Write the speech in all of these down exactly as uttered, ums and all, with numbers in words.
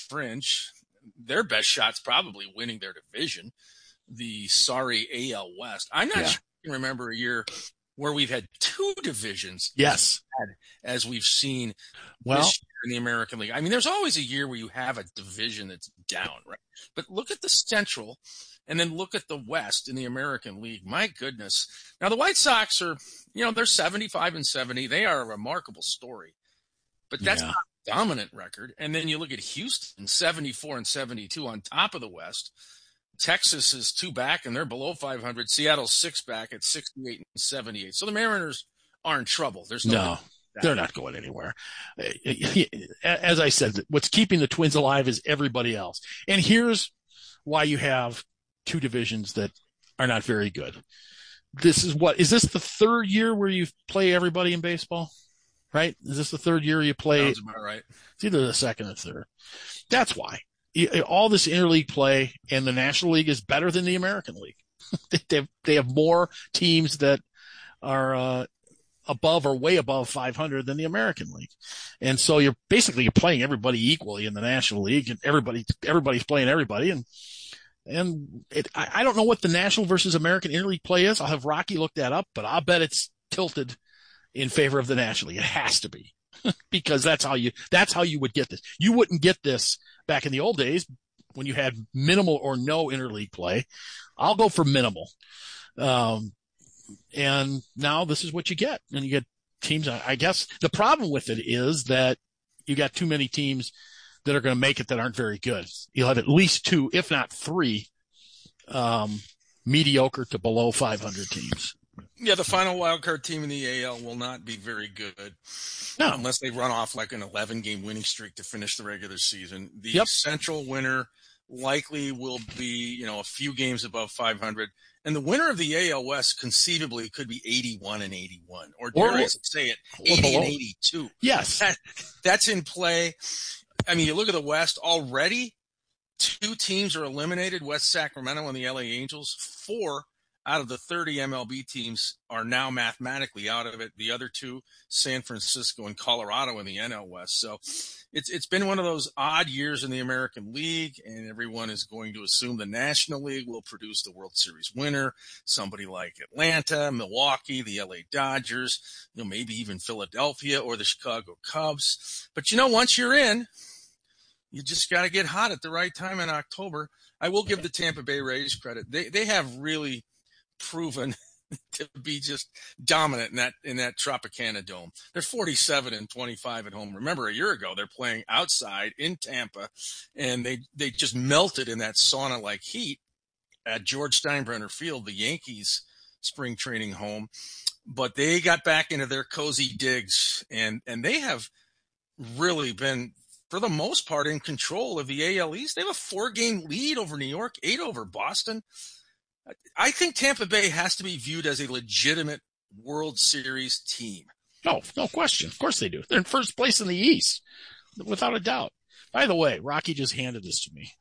fringe. Their best shot's probably winning their division, the sorry A L West. I'm not Yeah. sure I can remember a year where we've had two divisions Yes. as we've seen Well, this year in the American League. I mean, there's always a year where you have a division that's down, right? But look at the Central and then look at the West in the American League. My goodness. Now, the White Sox are, you know, they're seventy-five and seventy. They are a remarkable story. But that's Yeah. not a dominant record. And then you look at Houston, seventy-four and seventy-two on top of the West. Texas is two back, and they're below five hundred. Seattle's six back at sixty-eight and seventy-eight. So the Mariners are in trouble. There's no, no, they're not going anywhere. As I said, what's keeping the Twins alive is everybody else. And here's why you have two divisions that are not very good. This is what, is this the third year where you play everybody in baseball? Right? Is this the third year you play? Sounds about right. It's either the second or third. That's why. All this interleague play and the National League is better than the American League. they have, they have more teams that are uh, above or way above five hundred than the American League. And so you're basically you're playing everybody equally in the National League, and everybody everybody's playing everybody. And and it, I, I don't know what the National versus American interleague play is. I'll have Rocky look that up, but I'll bet it's tilted in favor of the National League. It has to be. Because that's how you, that's how you would get this. You wouldn't get this back in the old days when you had minimal or no interleague play. I'll go for minimal. Um, and now this is what you get. And you get teams, I guess the problem with it is that you got too many teams that are going to make it that aren't very good. You'll have at least two, if not three, um, mediocre to below five hundred teams. Yeah, the final wild card team in the A L will not be very good. No. Unless they run off like an eleven-game winning streak to finish the regular season. The Yep. Central winner likely will be, you know, a few games above five hundred. And the winner of the A L West conceivably could be eighty-one and eighty-one. Or dare Or- I say it, or eighty below. and eighty-two. Yes. That, that's in play. I mean, you look at the West already, two teams are eliminated, West Sacramento and the L A Angels. Four out of the thirty M L B teams are now mathematically out of it. The other two, San Francisco and Colorado in the N L West. So it's it's been one of those odd years in the American League, and everyone is going to assume the National League will produce the World Series winner, somebody like Atlanta, Milwaukee, the L A Dodgers, you know, maybe even Philadelphia or the Chicago Cubs. But, you know, once you're in, you just got to get hot at the right time in October. I will give the Tampa Bay Rays credit. They they have really proven to be just dominant in that in that Tropicana Dome. They're forty-seven and twenty-five at home. Remember, a year ago they're playing outside in Tampa, and they they just melted in that sauna-like heat at George Steinbrenner Field, the Yankees' spring training home. But they got back into their cozy digs, and and they have really been, for the most part, in control of the A L East. They have a four-game lead over New York, eight over Boston. I think Tampa Bay has to be viewed as a legitimate World Series team. No, no question. Of course they do. They're in first place in the East, without a doubt. By the way, Rocky just handed this to me.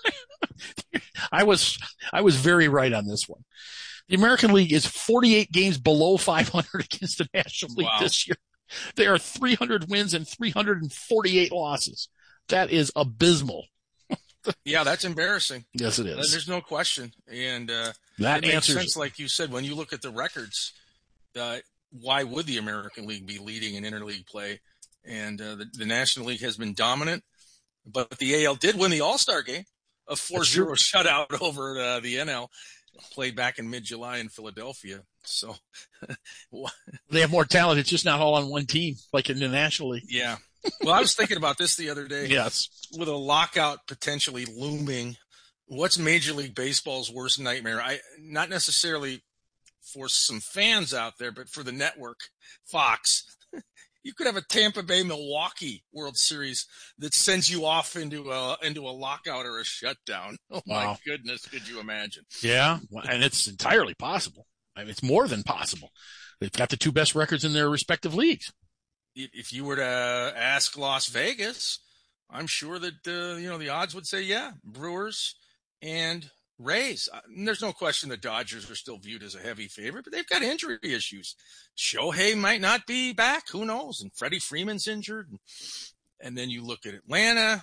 I was, I was very right on this one. The American League is forty-eight games below five hundred against the National League Wow. this year. There are three hundred wins and three hundred forty-eight losses. That is abysmal. Yeah, that's embarrassing. Yes, it is. There's no question. And uh, That it makes answers sense, like you said, when you look at the records, uh, why would the American League be leading in interleague play? And uh, the, the National League has been dominant, but the A L did win the All-Star game, a four zero shutout over uh, the N L, played back in mid-July in Philadelphia. So, they have more talent. It's just not all on one team, like in the National League. yeah. Well, I was thinking about this the other day. Yes. With a lockout potentially looming, what's Major League Baseball's worst nightmare? I not necessarily for some fans out there, but for the network, Fox. You could have a Tampa Bay Milwaukee World Series that sends you off into a into a lockout or a shutdown. Oh my Wow. goodness, could you imagine? Yeah, and it's entirely possible. I mean, it's more than possible. They've got the two best records in their respective leagues. If you were to ask Las Vegas, I'm sure that uh, you know the odds would say, yeah, Brewers and Rays. And there's no question the Dodgers are still viewed as a heavy favorite, but they've got injury issues. Shohei might not be back. Who knows? And Freddie Freeman's injured. And then you look at Atlanta.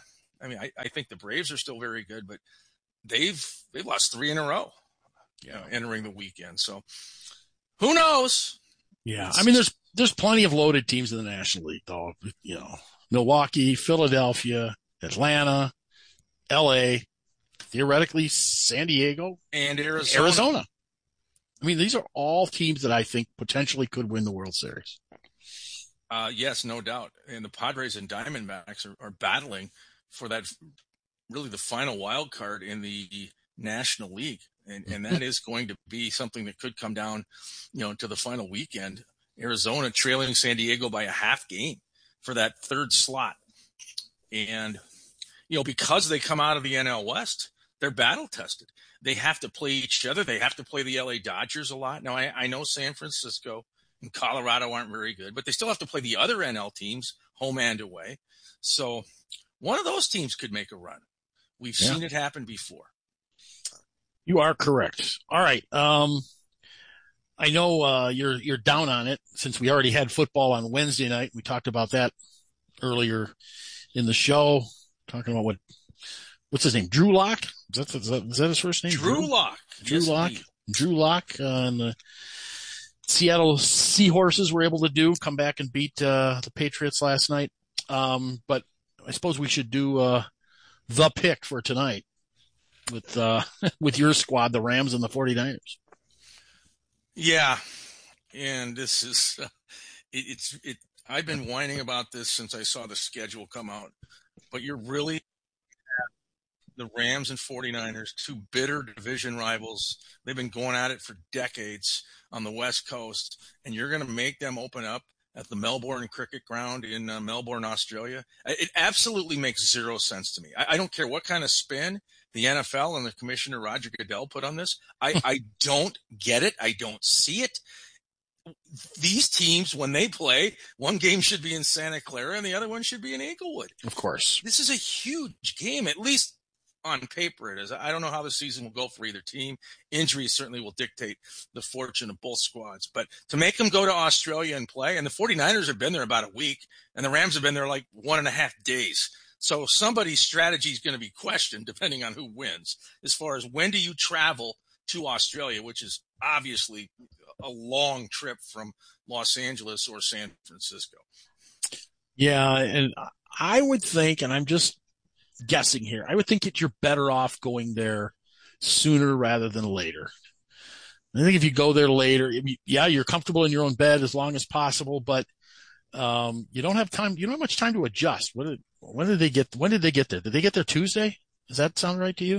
I mean, I, I think the Braves are still very good, but they've they've lost three in a row, you know, entering the weekend. So who knows? Yeah, I mean, there's there's plenty of loaded teams in the National League, though. You know, Milwaukee, Philadelphia, Atlanta, L A, theoretically San Diego, and Arizona. Arizona. I mean, these are all teams that I think potentially could win the World Series. Uh, yes, no doubt. And the Padres and Diamondbacks are, are battling for that, really the final wild card in the National League. And, and that is going to be something that could come down, you know, to the final weekend. Arizona trailing San Diego by a half game for that third slot. And, you know, because they come out of the N L West, they're battle tested. They have to play each other. They have to play the L A Dodgers a lot. Now, I, I know San Francisco and Colorado aren't very good, but they still have to play the other N L teams, home and away. So one of those teams could make a run. We've yeah. seen it happen before. You are correct. All right. Um, I know uh, you're you're down on it since we already had football on Wednesday night. We talked about that earlier in the show, talking about what what's his name, Drew Lock. Is that, is that, is that his first name? Drew, Drew Lock. Drew yes, Lock. Indeed. Drew Lock uh, and the Seattle Seahorses were able to do come back and beat uh, the Patriots last night. Um, but I suppose we should do uh, the pick for tonight with uh, with your squad, the Rams and the 49ers. Yeah, and this is uh, it, it's it. I've been whining about this since I saw the schedule come out, but you're really the Rams and 49ers, two bitter division rivals. They've been going at it for decades on the West Coast, and you're going to make them open up at the Melbourne Cricket Ground in uh, Melbourne, Australia. It absolutely makes zero sense to me. I, I don't care what kind of spin the N F L and the commissioner Roger Goodell put on this. I, I don't get it. I don't see it. These teams, when they play, one game should be in Santa Clara and the other one should be in Inglewood. Of course. This is a huge game, at least on paper it is. I don't know how the season will go for either team. Injuries certainly will dictate the fortune of both squads. But to make them go to Australia and play, and the 49ers have been there about a week, and the Rams have been there like one and a half days. So somebody's strategy is going to be questioned depending on who wins as far as when do you travel to Australia, which is obviously a long trip from Los Angeles or San Francisco. Yeah, and I would think, and I'm just guessing here, I would think that you're better off going there sooner rather than later. I think if you go there later, yeah, you're comfortable in your own bed as long as possible, but um, you don't have time. You don't have much time to adjust. What did, when did they get? When did they get there? Did they get there Tuesday? Does that sound right to you?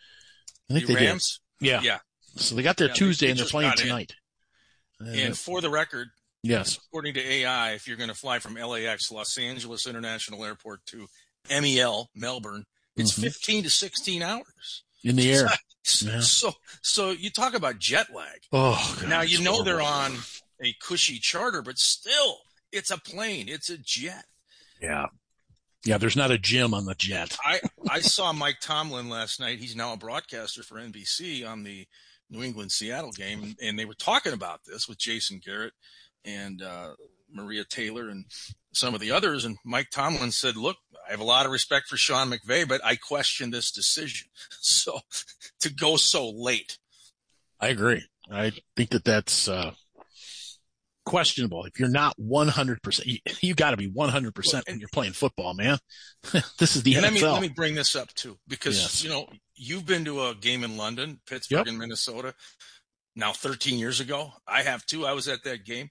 I think the they Rams? did. Yeah. Yeah. So they got there yeah, Tuesday they, they and they're playing tonight. And, and for the record, yes, according to A I, if you're going to fly from L A X, Los Angeles International Airport, to M E L, Melbourne, it's mm-hmm. fifteen to sixteen hours in the air. So, yeah. so, so you talk about jet lag. Oh, God, now you know horrible. They're on a cushy charter, but still, it's a plane. It's a jet. Yeah. Yeah, there's not a gym on the jet. I, I saw Mike Tomlin last night. He's now a broadcaster for N B C on the New England-Seattle game, and they were talking about this with Jason Garrett and uh, Maria Taylor and some of the others, and Mike Tomlin said, look, I have a lot of respect for Sean McVay, but I question this decision. So to go so late. I agree. I think that that's uh, questionable. If you're not one hundred percent, you, you got to be one hundred percent when you're playing football, man. This is the and N F L. Let me, let me bring this up, too, because, yes. you know, you've been to a game in London, Pittsburgh, yep. and Minnesota, now thirteen years ago. I have, too. I was at that game.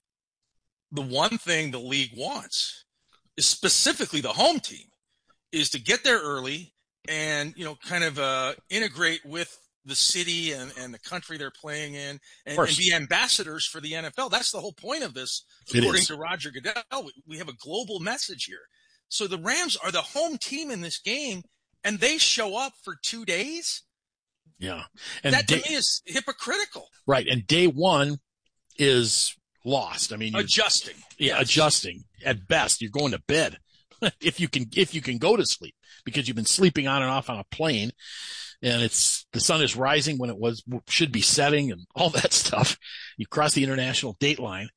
The one thing the league wants is specifically the home team is to get there early and, you know, kind of uh, integrate with the city and, and the country they're playing in and, and be ambassadors for the N F L. That's the whole point of this, according to Roger Goodell. We, we have a global message here. So the Rams are the home team in this game, and they show up for two days? Yeah. And that day, to me is hypocritical. Right. And day one is lost. I mean, adjusting. Yeah, yes. adjusting. At best, you're going to bed if you can if you can go to sleep because you've been sleeping on and off on a plane, and it's the sun is rising when it was should be setting and all that stuff. You cross the international date line.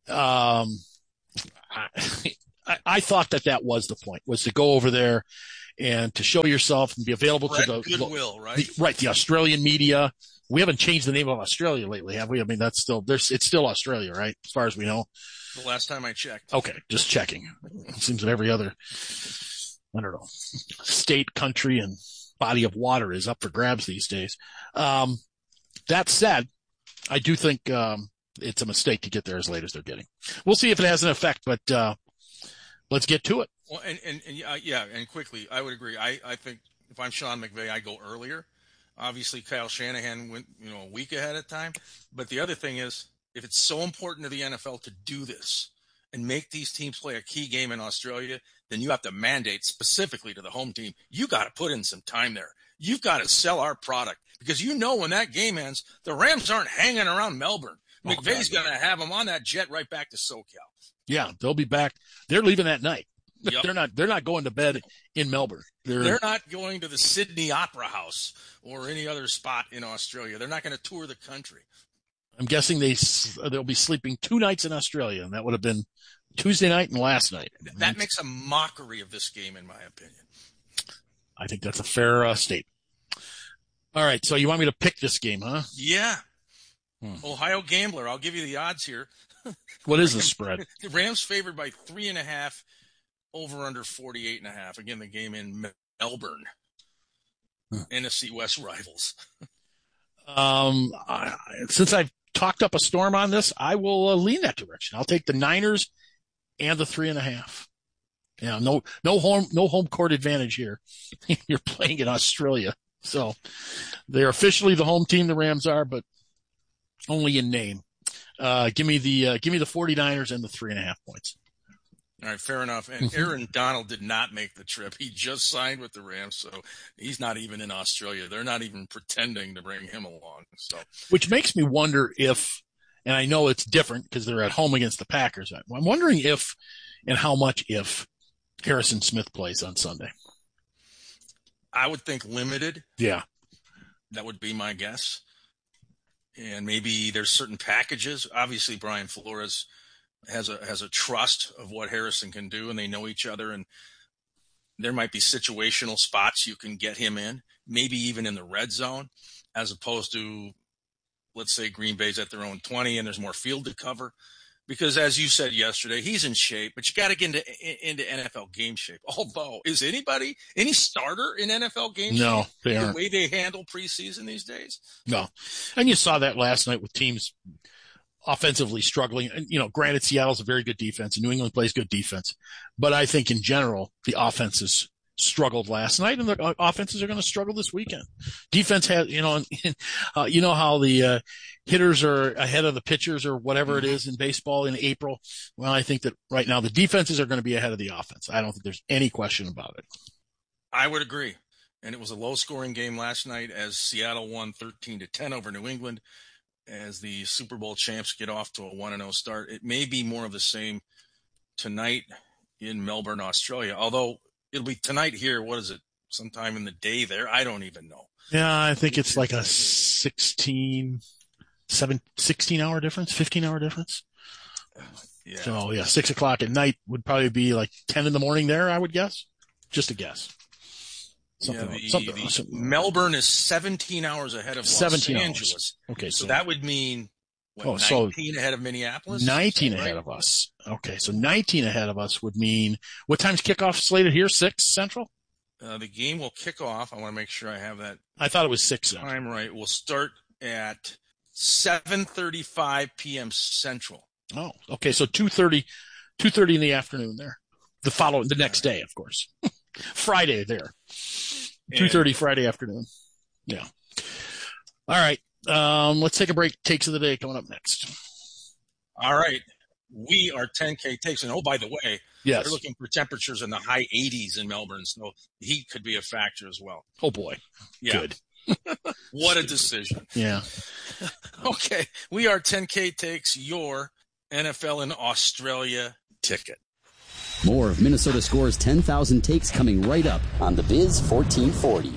Um, I, I, I thought that that was the point, was to go over there and to show yourself and be available Brett to the Goodwill, right? The, right, the Australian media. We haven't changed the name of Australia lately, have we? I mean, that's still there's it's still Australia, right? As far as we know. The last time I checked. Okay, just checking. It seems that every other, I don't know, state, country, and body of water is up for grabs these days. Um, that said, I do think um, it's a mistake to get there as late as they're getting. We'll see if it has an effect, but uh, let's get to it. Well, and, and, and uh, yeah, and quickly, I would agree. I, I think if I'm Sean McVay, I go earlier. Obviously, Kyle Shanahan went, you know, a week ahead of time. But the other thing is, if it's so important to the N F L to do this and make these teams play a key game in Australia, then you have to mandate specifically to the home team, you got to put in some time there. You've got to sell our product because you know when that game ends, the Rams aren't hanging around Melbourne. McVay's oh, going to have them on that jet right back to SoCal. Yeah, they'll be back. They're leaving that night. Yep. They're not. They're not going to bed in Melbourne. They're, they're not going to the Sydney Opera House or any other spot in Australia. They're not going to tour the country. I'm guessing they they'll be sleeping two nights in Australia, and that would have been Tuesday night and last night. That makes a mockery of this game, in my opinion. I think that's a fair uh, statement. All right, so you want me to pick this game, huh? Yeah. Hmm. Ohio Gambler. I'll give you the odds here. What is the spread? The Rams favored by three and a half. Over under forty-eight and a half. Again, the game in Melbourne. Huh. N F C West rivals. um, I, since I've talked up a storm on this, I will uh, lean that direction. I'll take the Niners and the three and a half. Yeah, no, no home, no home court advantage here. You're playing in Australia, so they're officially the home team. The Rams are, but only in name. Uh, give me the uh, give me the 49ers and the three and a half points. All right, fair enough. And Aaron Donald did not make the trip. He just signed with the Rams, so he's not even in Australia. They're not even pretending to bring him along. So, which makes me wonder if, and I know it's different because they're at home against the Packers. I'm wondering if and how much if Harrison Smith plays on Sunday. I would think limited. Yeah. That would be my guess. And maybe there's certain packages. Obviously, Brian Flores has a has a trust of what Harrison can do, and they know each other, and there might be situational spots you can get him in, maybe even in the red zone, as opposed to, let's say, Green Bay's at their own twenty and there's more field to cover. Because as you said yesterday, he's in shape, but you got to get into into N F L game shape. Although, is anybody, any starter in N F L game shape? No, they aren't. The way they handle preseason these days? No. And you saw that last night with teams offensively struggling. And, you know, granted, Seattle's a very good defense and New England plays good defense. But I think in general, the offenses struggled last night and the offenses are going to struggle this weekend. Defense has, you know, uh, you know how the uh, hitters are ahead of the pitchers or whatever it is in baseball in April. Well, I think that right now the defenses are going to be ahead of the offense. I don't think there's any question about it. I would agree. And it was a low scoring game last night as Seattle won thirteen to ten over New England. As the Super Bowl champs get off to a one and oh start. It may be more of the same tonight in Melbourne, Australia, although it'll be tonight here. What is it? Sometime in the day there? I don't even know. Yeah, I think it's like a sixteen, seven, sixteen hour difference, fifteen hour difference. Yeah. So, yeah, six o'clock at night would probably be like ten in the morning there, I would guess. Just a guess. Something, yeah, the, something, the something. Melbourne is seventeen hours ahead of Los Angeles. Hours. Okay, so, so that would mean what, oh, nineteen so ahead of Minneapolis? nineteen right? ahead of us. Okay, so nineteen ahead of us would mean what time's kickoff slated here? Six Central? Uh, the game will kick off. I want to make sure I have that. I thought it was six. Time right. We'll start at seven thirty-five p.m. Central. Oh, okay. So two thirty, two thirty in the afternoon there. The following, the next day, of course. Friday there. two thirty Friday afternoon. Yeah. All right. Um, let's take a break. Takes of the day coming up next. All right. We are ten K takes. And oh, by the way, yes, they're looking for temperatures in the high eighties in Melbourne. So the heat could be a factor as well. Oh, boy. Yeah. Good. What a decision. Yeah. Okay. We are ten K takes, your N F L in Australia ticket. More of Minnesota Score's ten thousand takes coming right up on the Biz fourteen forty.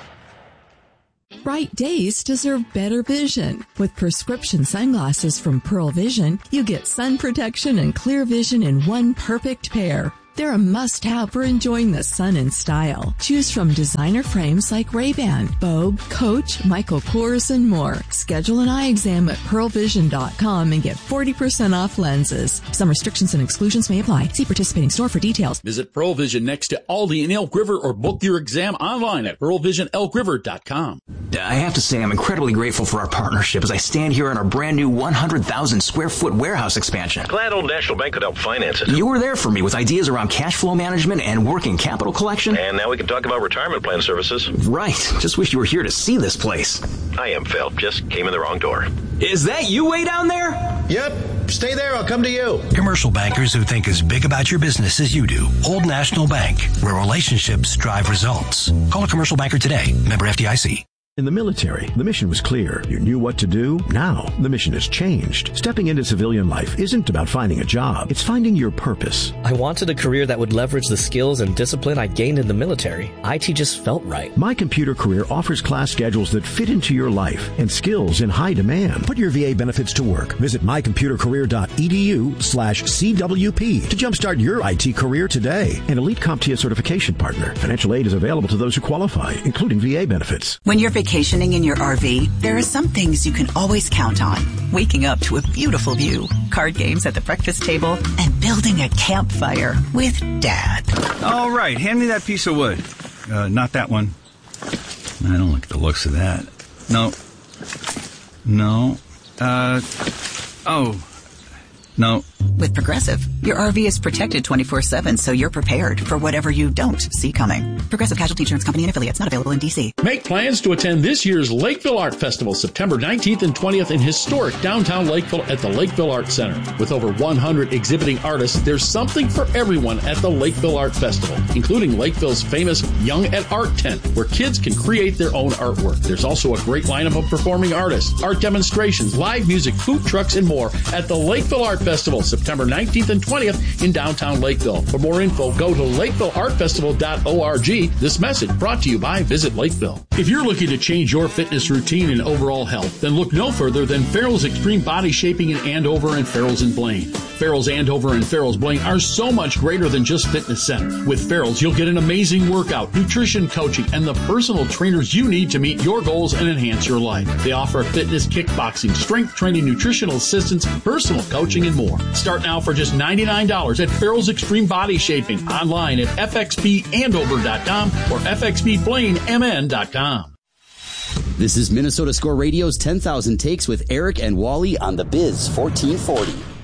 Bright days deserve better vision. With prescription sunglasses from Pearl Vision, you get sun protection and clear vision in one perfect pair. They're a must-have for enjoying the sun in style. Choose from designer frames like Ray-Ban, Vogue, Coach, Michael Kors, and more. Schedule an eye exam at pearl vision dot com and get forty percent off lenses. Some restrictions and exclusions may apply. See participating store for details. Visit Pearl Vision next to Aldi in Elk River or book your exam online at pearl vision elk river dot com. I have to say I'm incredibly grateful for our partnership as I stand here in our brand new one hundred thousand square foot warehouse expansion. Glad Old National Bank could help finance it. You were there for me with ideas around cash flow management and working capital collection. And now we can talk about retirement plan services. Right. Just wish you were here to see this place. I am, Phil. Just came in the wrong door. Is that you way down there? Yep. Stay there. I'll come to you. Commercial bankers who think as big about your business as you do. Old National Bank, where relationships drive results. Call a commercial banker today. Member F D I C. In the military, the mission was clear. You knew what to do. Now, the mission has changed. Stepping into civilian life isn't about finding a job. It's finding your purpose. I wanted a career that would leverage the skills and discipline I gained in the military. I T just felt right. My Computer Career offers class schedules that fit into your life and skills in high demand. Put your V A benefits to work. Visit my computer career dot e d u slash C W P to jumpstart your I T career today. An Elite CompTIA certification partner. Financial aid is available to those who qualify, including V A benefits. When you're vacationing in your R V, there are some things you can always count on. Waking up to a beautiful view, card games at the breakfast table, and building a campfire with Dad. All right, hand me that piece of wood. Uh, not that one. I don't like the looks of that. No. No. Uh, oh. No. With Progressive, your R V is protected twenty-four seven, so you're prepared for whatever you don't see coming. Progressive Casualty Insurance Company and affiliates, not available in D C. Make plans to attend this year's Lakeville Art Festival, September nineteenth and twentieth in historic downtown Lakeville at the Lakeville Art Center. With over one hundred exhibiting artists, there's something for everyone at the Lakeville Art Festival, including Lakeville's famous Young at Art tent, where kids can create their own artwork. There's also a great lineup of performing artists, art demonstrations, live music, food trucks, and more at the Lakeville Art Festival, September nineteenth and twentieth in downtown Lakeville. For more info, go to lakeville art festival dot org. This message brought to you by Visit Lakeville. If you're looking to change your fitness routine and overall health, then look no further than Farrell's Extreme Body Shaping in Andover and Farrell's in Blaine. Farrell's Andover and Farrell's Blaine are so much greater than just fitness centers. With Farrell's, you'll get an amazing workout, nutrition coaching, and the personal trainers you need to meet your goals and enhance your life. They offer fitness, kickboxing, strength training, nutritional assistance, personal coaching, and more. Start now for just ninety-nine dollars at Farrell's Extreme Body Shaping, online at f x p andover dot com or f x p blaine m n dot com. This is Minnesota Score Radio's ten thousand Takes with Eric and Wally on the Biz fourteen forty.